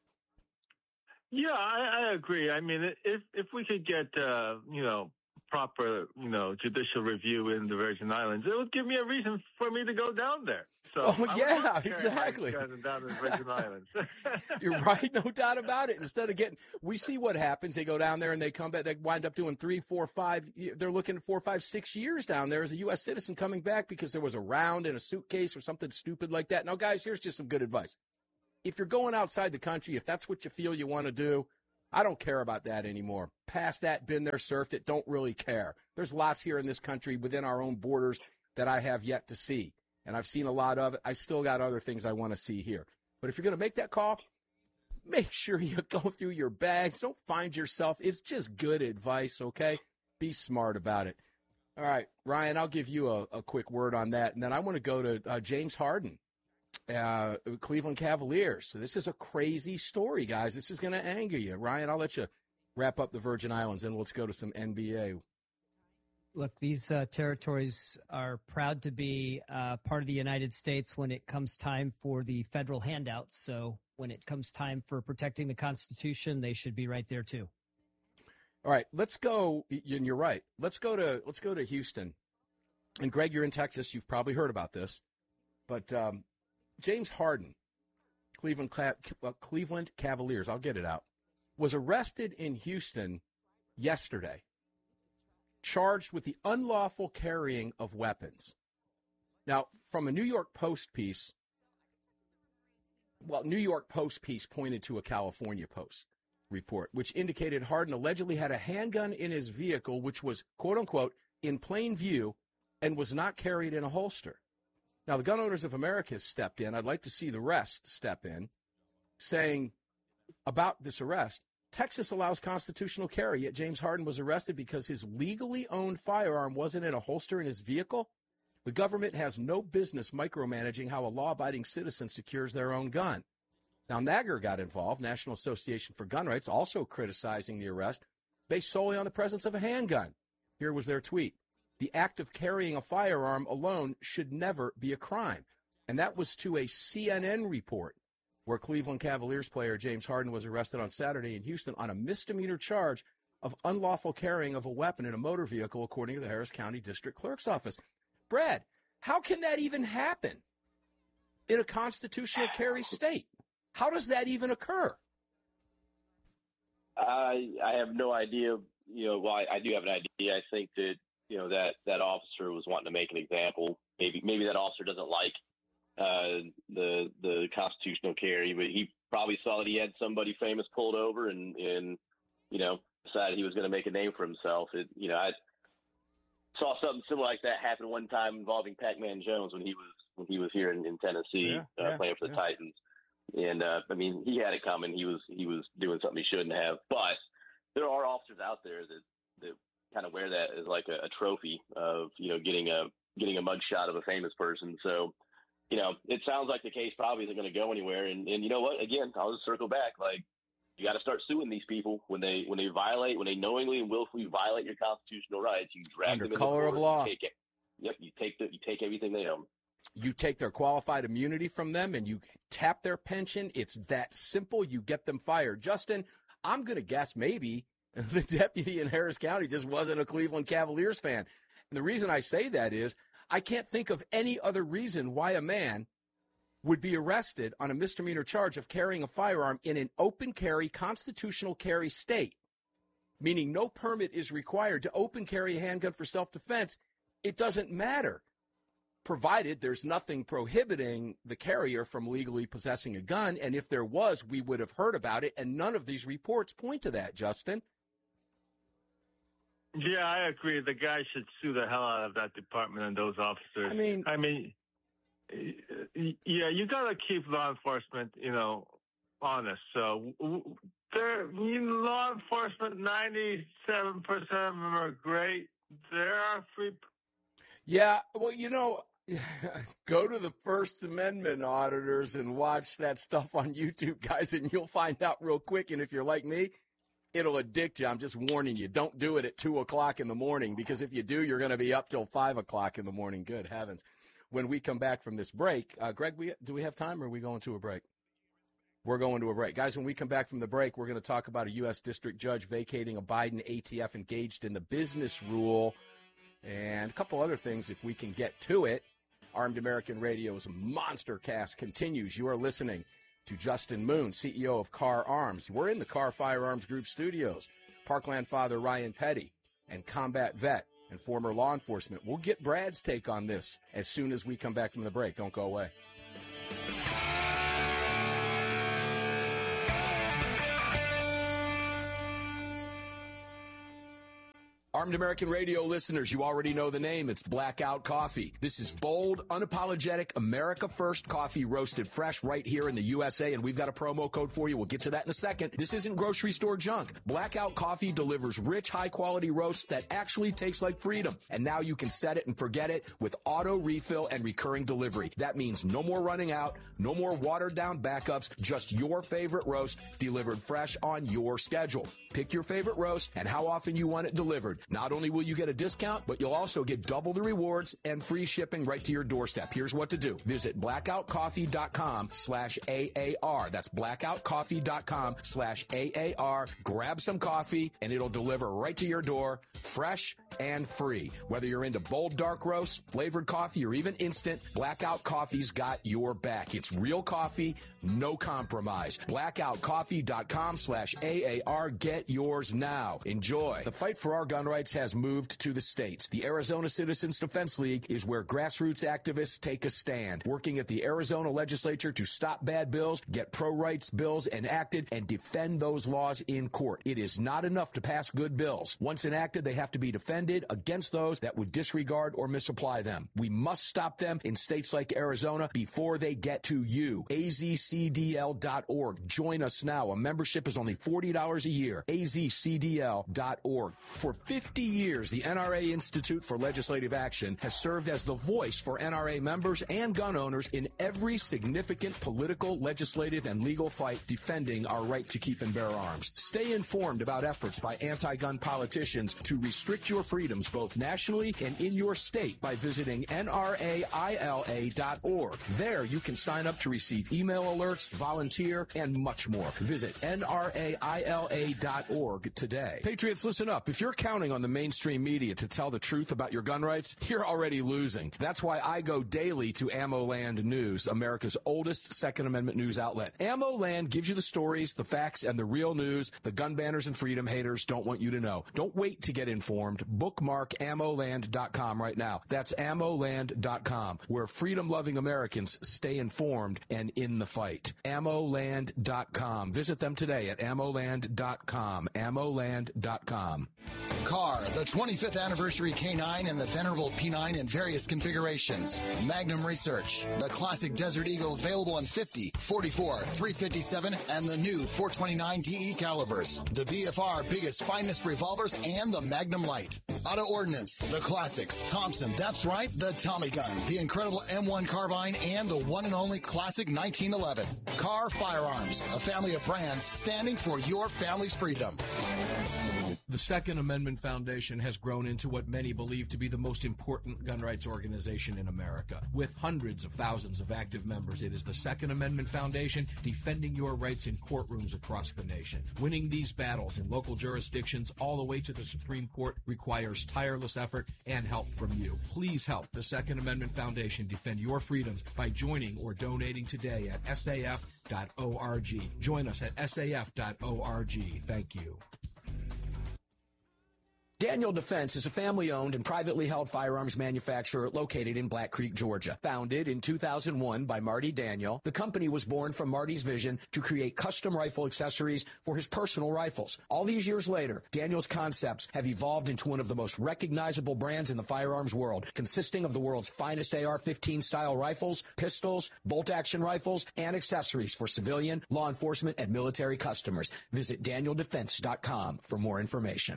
Yeah, I, I agree. I mean, if if we could get, uh, you know, proper, you know, judicial review in the Virgin Islands, it would give me a reason for me to go down there. So oh, yeah, exactly. Down in the Virgin Islands. You're right, no doubt about it. Instead of getting, we see what happens. They go down there and they come back. They wind up doing three, four, five. They're looking at four, five, six years down there as a U S citizen coming back because there was a round in a suitcase or something stupid like that. Now, guys, here's just some good advice. If you're going outside the country, if that's what you feel you want to do, I don't care about that anymore. Past that, been there, surfed it, don't really care. There's lots here in this country within our own borders that I have yet to see. And I've seen a lot of it. I still got other things I want to see here. But if you're going to make that call, make sure you go through your bags. Don't find yourself. It's just good advice, okay? Be smart about it. All right, Ryan, I'll give you a, a quick word on that. And then I want to go to uh, James Harden, uh, Cleveland Cavaliers. So this is a crazy story, guys. This is going to anger you. Ryan, I'll let you wrap up the Virgin Islands, and let's go to some N B A. Look, these uh, territories are proud to be uh, part of the United States when it comes time for the federal handouts. So when it comes time for protecting the Constitution, they should be right there too. All right, let's go. And you're right. Let's go to let's go to Houston. And Greg, you're in Texas. You've probably heard about this, but um, James Harden, Cleveland uh, Cleveland Cavaliers. I'll get it out. Was arrested in Houston yesterday, charged with the unlawful carrying of weapons. Now, from a New York Post piece, well, New York Post piece pointed to a California Post report, which indicated Harden allegedly had a handgun in his vehicle, which was, quote unquote, in plain view and was not carried in a holster. Now, the Gun Owners of America has stepped in. I'd like to see the rest step in, saying about this arrest, Texas allows constitutional carry, yet James Harden was arrested because his legally owned firearm wasn't in a holster in his vehicle. The government has no business micromanaging how a law-abiding citizen secures their own gun. Now, NAGR got involved, National Association for Gun Rights, also criticizing the arrest based solely on the presence of a handgun. Here was their tweet. The act of carrying a firearm alone should never be a crime. And that was to a C N N report, where Cleveland Cavaliers player James Harden was arrested on Saturday in Houston on a misdemeanor charge of unlawful carrying of a weapon in a motor vehicle, according to the Harris County District Clerk's Office. Brad, how can that even happen in a constitutional carry state? How does that even occur? I I have no idea. You know, well, I, I do have an idea. I think that, you know, that, that officer was wanting to make an example. Maybe maybe that officer doesn't like Uh, the the constitutional carry, but he probably saw that he had somebody famous pulled over and, and you know, decided he was going to make a name for himself. It, you know, I saw something similar like that happen one time involving Pac-Man Jones when he was when he was here in, in Tennessee yeah, uh, yeah, playing for the yeah. Titans. And uh, I mean, he had it coming. He was he was doing something he shouldn't have. But there are officers out there that that kind of wear that as like a, a trophy of, you know, getting a getting a mugshot of a famous person. So, you know, it sounds like the case probably isn't going to go anywhere. And, and you know what? Again, I'll just circle back. Like, you got to start suing these people when they when they violate, when they knowingly and willfully violate your constitutional rights. You drag Under them in color the of court, law. You take it. Yep, you take the, you take everything they own. You take their qualified immunity from them and you tap their pension. It's that simple. You get them fired. Justin, I'm going to guess maybe the deputy in Harris County just wasn't a Cleveland Cavaliers fan. And the reason I say that is I can't think of any other reason why a man would be arrested on a misdemeanor charge of carrying a firearm in an open carry, constitutional carry state, meaning no permit is required to open carry a handgun for self-defense. It doesn't matter, provided there's nothing prohibiting the carrier from legally possessing a gun. And if there was, we would have heard about it. And none of these reports point to that, Justin. Yeah, I agree. The guy should sue the hell out of that department and those officers. I mean, I mean, yeah, you got to keep law enforcement, you know, honest. So w- They're, you know, law enforcement, ninety-seven percent of them are great. There are free. Yeah, well, you know, go to the First Amendment auditors and watch that stuff on YouTube, guys, and you'll find out real quick. And if you're like me, it'll addict you. I'm just warning you. Don't do it at two o'clock in the morning, because if you do, you're going to be up till five o'clock in the morning. Good heavens. When we come back from this break, uh, Greg, we, do we have time, or are we going to a break? We're going to a break. Guys, when we come back from the break, we're going to talk about a U S district judge vacating a Biden A T F engaged in the business rule and a couple other things if we can get to it. Armed American Radio's Monster Cast continues. You are listening to Justin Moon, C E O of Kahr Arms. We're in the Kahr Firearms Group studios. Parkland father Ryan Petty and combat vet and former law enforcement. We'll get Brad's take on this as soon as we come back from the break. Don't go away. Armed American Radio listeners, you already know the name. It's Blackout Coffee. This is bold, unapologetic, America First coffee roasted fresh right here in the U S A, and we've got a promo code for you. We'll get to that in a second. This isn't grocery store junk. Blackout Coffee delivers rich, high-quality roasts that actually taste like freedom. And now you can set it and forget it with auto refill and recurring delivery. That means no more running out, no more watered-down backups, just your favorite roast delivered fresh on your schedule. Pick your favorite roast and how often you want it delivered. Not only will you get a discount, but you'll also get double the rewards and free shipping right to your doorstep. Here's what to do. Visit blackoutcoffee.com slash AAR. That's blackoutcoffee.com slash AAR. Grab some coffee, and it'll deliver right to your door, fresh and free. Whether you're into bold dark roasts, flavored coffee, or even instant, Blackout Coffee's got your back. It's real coffee, no compromise. blackoutcoffee.com slash AAR. Get yours now. Enjoy. The fight for our gun rights has moved to the states. The Arizona Citizens Defense League is where grassroots activists take a stand, working at the Arizona legislature to stop bad bills, get pro-rights bills enacted, and defend those laws in court. It is not enough to pass good bills. Once enacted, they have to be defended against those that would disregard or misapply them. We must stop them in states like Arizona before they get to you. A Z C D L dot org. Join us now. A membership is only forty dollars a year. A Z C D L dot org. For fifty years, the N R A Institute for Legislative Action has served as the voice for N R A members and gun owners in every significant political, legislative, and legal fight defending our right to keep and bear arms. Stay informed about efforts by anti-gun politicians to restrict your freedoms both nationally and in your state by visiting N R A I L A dot org. There you can sign up to receive email alerts, volunteer, and much more. Visit N R A I L A dot org today. Patriots, listen up. If you're counting on the mainstream media to tell the truth about your gun rights, you're already losing. That's why I go daily to AmmoLand News, America's oldest Second Amendment news outlet. AmmoLand gives you the stories, the facts, and the real news the gun banners and freedom haters don't want you to know. Don't wait to get informed. Bookmark ammo land dot com right now. That's ammo land dot com, where freedom-loving Americans stay informed and in the fight. ammo land dot com. Visit them today at ammo land dot com. ammo land dot com. Kahr, the twenty-fifth anniversary K nine and the venerable P nine in various configurations. Magnum Research, the classic Desert Eagle available in fifty, forty-four, three fifty-seven, and the new four twenty-nine D E calibers. The B F R biggest, finest revolvers and the Magnum Light. Auto Ordnance, the classics. Thompson, that's right, the Tommy gun, the incredible M one carbine, and the one and only classic nineteen eleven. Kahr Firearms, a family of brands standing for your family's freedom. The Second Amendment Foundation has grown into what many believe to be the most important gun rights organization in America. With hundreds of thousands of active members, it is the Second Amendment Foundation defending your rights in courtrooms across the nation. Winning these battles in local jurisdictions all the way to the Supreme Court requires tireless effort and help from you. Please help the Second Amendment Foundation defend your freedoms by joining or donating today at S A F dot org. Join us at S A F dot org. Thank you. Daniel Defense is a family-owned and privately held firearms manufacturer located in Black Creek, Georgia. Founded in two thousand one by Marty Daniel, the company was born from Marty's vision to create custom rifle accessories for his personal rifles. All these years later, Daniel's concepts have evolved into one of the most recognizable brands in the firearms world, consisting of the world's finest A R fifteen style rifles, pistols, bolt-action rifles, and accessories for civilian, law enforcement, and military customers. Visit daniel defense dot com for more information.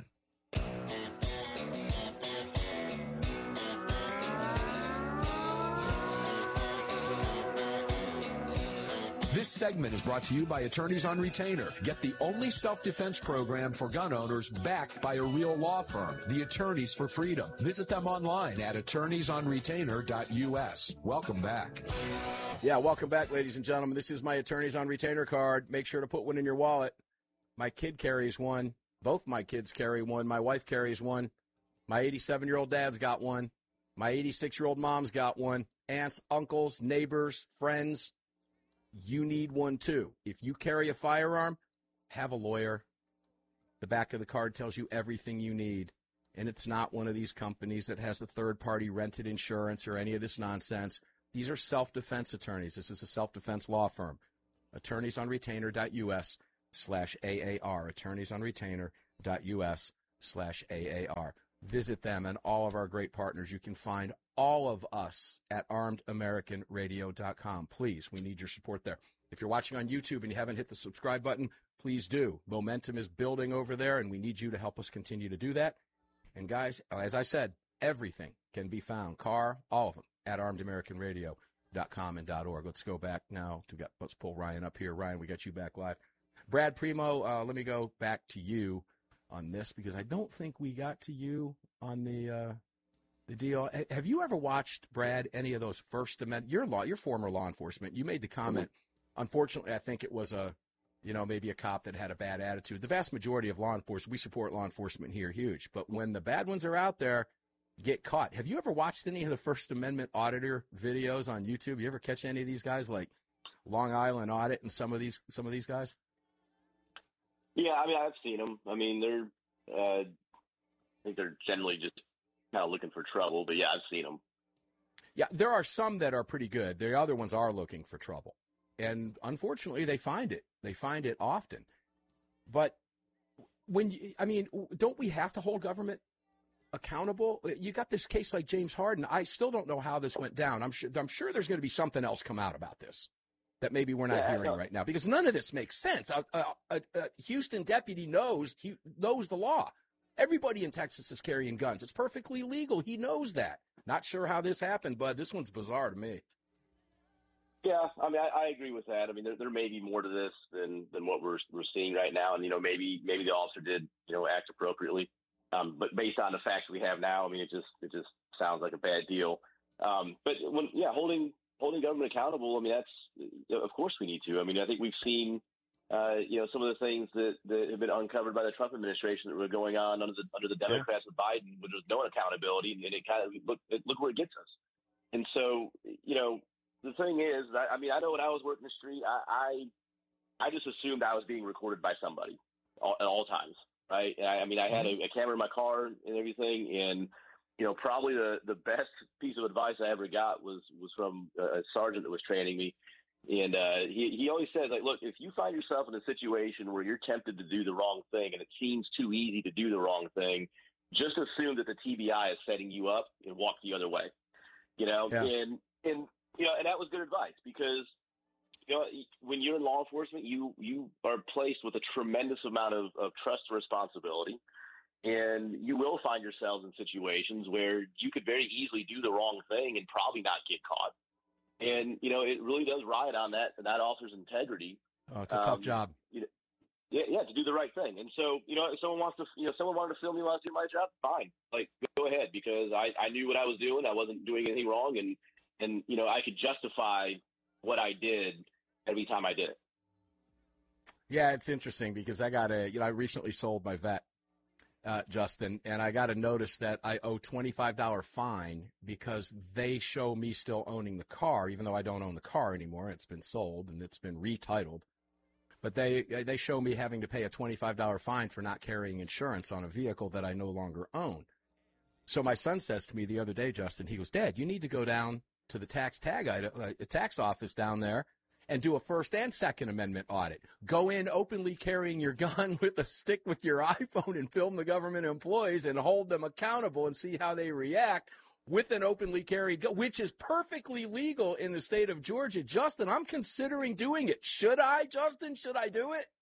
This segment is brought to you by Attorneys on Retainer. Get the only self-defense program for gun owners backed by a real law firm, the Attorneys for Freedom. Visit them online at attorneys on retainer dot U S. Welcome back. Yeah, welcome back, ladies and gentlemen. This is my Attorneys on Retainer card. Make sure to put one in your wallet. My kid carries one. Both my kids carry one. My wife carries one. My eighty-seven-year-old dad's got one. My eighty-six-year-old mom's got one. Aunts, uncles, neighbors, friends. You need one, too. If you carry a firearm, have a lawyer. The back of the card tells you everything you need. And it's not one of these companies that has a third-party rented insurance or any of this nonsense. These are self-defense attorneys. This is a self-defense law firm. attorneys on retainer dot U S slash A A R. attorneys on retainer dot U S slash A A R. Visit them and all of our great partners. You can find all of us at armed american radio dot com. Please, we need your support there. If you're watching on YouTube and you haven't hit the subscribe button, please do. Momentum is building over there, and we need you to help us continue to do that. And, guys, as I said, everything can be found, car, all of them, at armed american radio dot com and .org. Let's go back now. To get, let's pull Ryan up here. Ryan, we got you back live. Brad Primo, uh, let me go back to you on this because I don't think we got to you on the uh, the deal. Have you ever watched, Brad, any of those First Amendment? You're law, you're former law enforcement. You made the comment. Mm-hmm. Unfortunately, I think it was a, you know, maybe a cop that had a bad attitude. The vast majority of law enforcement, we support law enforcement here, huge. But when the bad ones are out there, get caught. Have you ever watched any of the First Amendment auditor videos on YouTube? You ever catch any of these guys like Long Island Audit and some of these some of these guys? Yeah, I mean, I've seen them. I mean, they're, uh, I think they're generally just kind of looking for trouble, but yeah, I've seen them. Yeah, there are some that are pretty good. The other ones are looking for trouble. And unfortunately, they find it. They find it often. But when you, I mean, don't we have to hold government accountable? You got this case like James Harden. I still don't know how this went down. I'm sure, I'm sure there's going to be something else come out about this that maybe we're not yeah, hearing right now, because none of this makes sense. A, a, a, a Houston deputy knows he knows the law. Everybody in Texas is carrying guns. It's perfectly legal. He knows that. Not sure how this happened, but this one's bizarre to me. Yeah, I mean, I, I agree with that. I mean, there, there may be more to this than than what we're we're seeing right now, and you know, maybe maybe the officer did you know act appropriately, um, but based on the facts we have now, I mean, it just it just sounds like a bad deal. Um, but when yeah, holding. Holding government accountable, I mean, that's, of course we need to. I mean, I think we've seen, uh, you know, some of the things that, that have been uncovered by the Trump administration that were going on under the under the Democrats yeah. with Biden, where there's no accountability, and it kind of, look, look where it gets us. And so, you know, the thing is, I, I mean, I know when I was working the street, I, I, I just assumed I was being recorded by somebody all, at all times, right? I, I mean, I had a, a camera in my car and everything, and you know, probably the, the best piece of advice I ever got was, was from a sergeant that was training me. And uh, he, he always says, like, look, if you find yourself in a situation where you're tempted to do the wrong thing and it seems too easy to do the wrong thing, just assume that the T B I is setting you up and walk the other way. You know, yeah. and, and, you know, and that was good advice because, you know, when you're in law enforcement, you, you are placed with a tremendous amount of, of trust and responsibility. And you will find yourselves in situations where you could very easily do the wrong thing and probably not get caught. And, you know, it really does ride on that that officer's integrity. Oh, it's a um, tough job. You know, yeah, yeah, to do the right thing. And so, you know, if someone wants to, you know, someone wanted to film me while I was doing my job, fine. Like, go ahead, because I, I knew what I was doing. I wasn't doing anything wrong. And, and, you know, I could justify what I did every time I did it. Yeah, it's interesting because I got a, you know, I recently sold my vet. Uh, Justin, and I got a notice that I owe twenty-five dollars fine because they show me still owning the car, even though I don't own the car anymore. It's been sold and it's been retitled. But they they show me having to pay a twenty-five dollars fine for not carrying insurance on a vehicle that I no longer own. So my son says to me the other day, Justin, he goes, Dad, you need to go down to the tax tag uh, tax office down there and do a First and Second Amendment audit. Go in openly carrying your gun with a stick with your iPhone and film the government employees and hold them accountable and see how they react with an openly carried gun, which is perfectly legal in the state of Georgia. Justin, I'm considering doing it. Should I, Justin? Should I do it?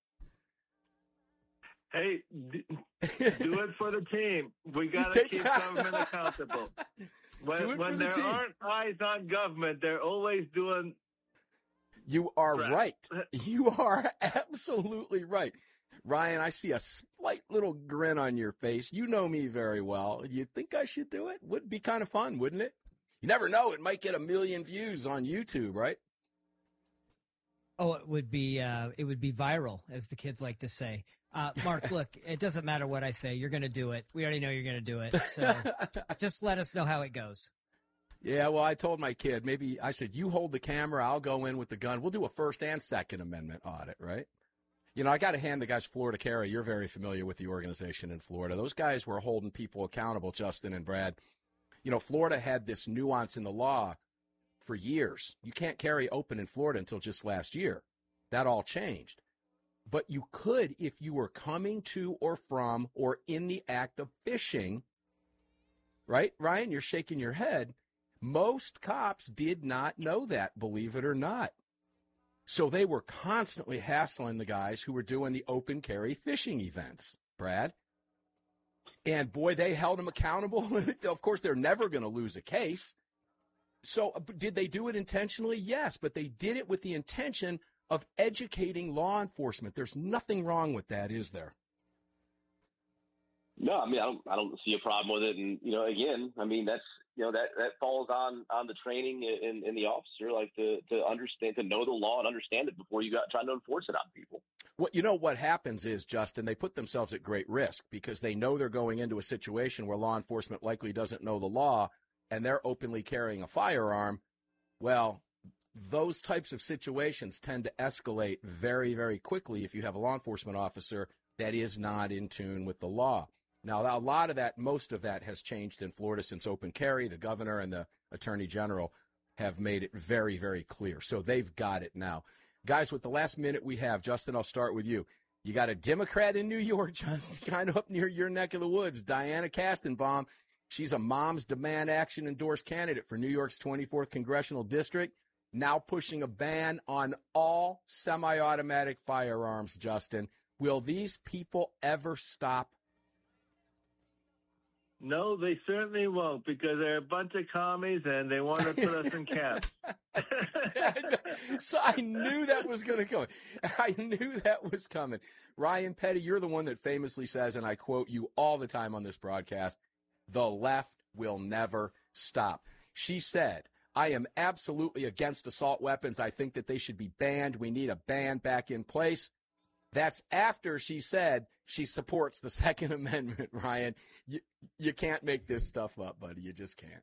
Hey, d- do it for the team. We got to keep government accountable. When, when there team. aren't eyes on government, they're always doing. You are crap. right. You are absolutely right. Ryan, I see a slight little grin on your face. You know me very well. You think I should do it? Would be kind of fun, wouldn't it? You never know. It might get a million views on YouTube, right? Oh, it would be uh, it would be viral, as the kids like to say. Uh, Mark, look, it doesn't matter what I say. You're going to do it. We already know you're going to do it. So just let us know how it goes. Yeah, well, I told my kid, maybe I said, you hold the camera, I'll go in with the gun. We'll do a First and Second Amendment audit, right? You know, I got to hand the guys Florida Carry. You're very familiar with the organization in Florida. Those guys were holding people accountable, Justin and Brad. You know, Florida had this nuance in the law for years. You can't carry open in Florida until just last year. That all changed. But you could if you were coming to or from or in the act of fishing, right? Ryan, you're shaking your head. Most cops did not know that, believe it or not. So they were constantly hassling the guys who were doing the open carry fishing events, Brad. And, boy, they held them accountable. Of course, they're never going to lose a case. So did they do it intentionally? Yes, but they did it with the intention of educating law enforcement. There's nothing wrong with that, is there? No, I mean, I don't, I don't see a problem with it. And, you know, again, I mean, that's, you know, that, that falls on, on the training in, in the officer, like to, to understand, to know the law and understand it before you got trying to enforce it on people. Well, you know, what happens is, Justin, they put themselves at great risk because they know they're going into a situation where law enforcement likely doesn't know the law and they're openly carrying a firearm. Well, those types of situations tend to escalate very, very quickly if you have a law enforcement officer that is not in tune with the law. Now, a lot of that, most of that has changed in Florida since open carry. The governor and the attorney general have made it very, very clear. So they've got it now. Guys, with the last minute we have, Justin, I'll start with you. You got a Democrat in New York, Justin, kind of up near your neck of the woods, Diana Kastenbaum. She's a Moms Demand Action endorsed candidate for New York's twenty-fourth Congressional District, now pushing a ban on all semi-automatic firearms, Justin. Will these people ever stop? No, they certainly won't, because they're a bunch of commies and they want to put us in camps. So I knew that was going to come. I knew that was coming. Ryan Petty, you're the one that famously says, and I quote you all the time on this broadcast, the left will never stop. She said, I am absolutely against assault weapons. I think that they should be banned. We need a ban back in place. That's after she said she supports the Second Amendment, Ryan. You, you can't make this stuff up, buddy. You just can't.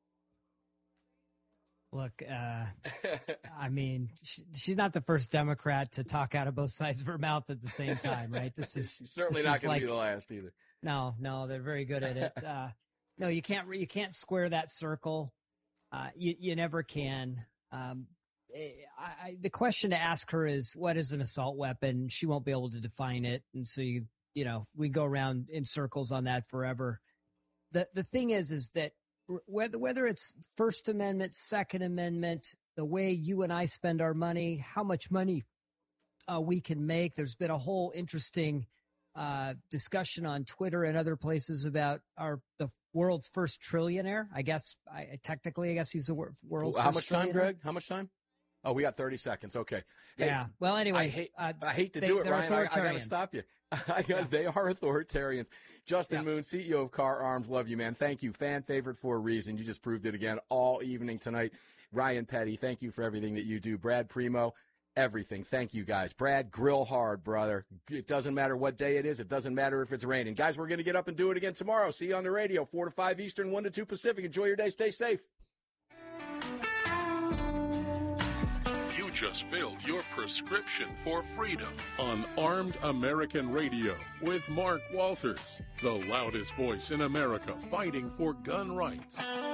Look, uh, I mean, she, she's not the first Democrat to talk out of both sides of her mouth at the same time, right? This is she's certainly this not is going like, to be the last either. No, no, they're very good at it. Uh, no, you can't. You can't square that circle. Uh, you you never can. Um, I, I, the question to ask her is, what is an assault weapon? She won't be able to define it, and so you you know we go around in circles on that forever. The the thing is, is that whether whether it's First Amendment, Second Amendment, the way you and I spend our money, how much money uh, we can make. There's been a whole interesting uh, discussion on Twitter and other places about our the world's first trillionaire. I guess I technically, I guess he's the world's. How first much time, trillionaire. Greg? How much time? Oh, we got thirty seconds. Okay. Hey, yeah. Well, anyway, I hate, uh, I hate to they, do it, they're Ryan. I, I got to authoritarians. stop you. I got, yeah. They are authoritarians. Justin yeah. Moon, C E O of Car Arms. Love you, man. Thank you. Fan favorite for a reason. You just proved it again all evening tonight. Ryan Petty, thank you for everything that you do. Brad Primo, everything. Thank you, guys. Brad, grill hard, brother. It doesn't matter what day it is. It doesn't matter if it's raining. Guys, we're going to get up and do it again tomorrow. See you on the radio, four to five Eastern, one to two Pacific. Enjoy your day. Stay safe. just filled your prescription for freedom on Armed American Radio with Mark Walters, the loudest voice in America fighting for gun rights.